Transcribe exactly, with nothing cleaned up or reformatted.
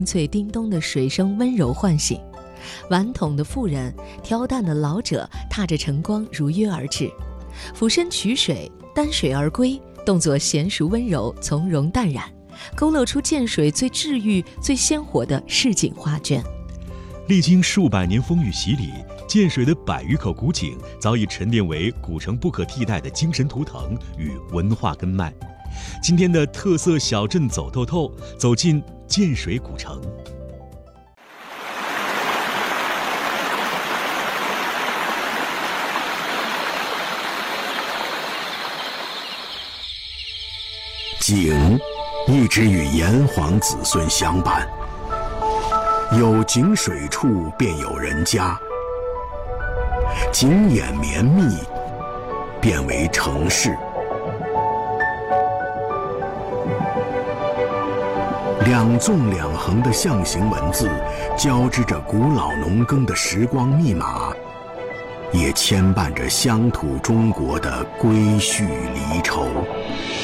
脆叮咚的水声温柔唤醒，碗桶的妇人，挑担的老者踏着晨光如约而至，俯身取水，担水而归，动作娴熟温柔，从容淡然，勾勒出涧水最治愈、最鲜活的市井画卷。 历经数百年风雨洗礼，涧水的百余口古井早已沉淀为古城不可替代的精神图腾与文化根脉。今天的特色小镇走透透，走进涧水古城。 井一直与炎黄子孙相伴，有井水处便有人家，井眼绵密，便为城市。两纵两横的象形文字，交织着古老农耕的时光密码，也牵绊着乡土中国的归绪离愁。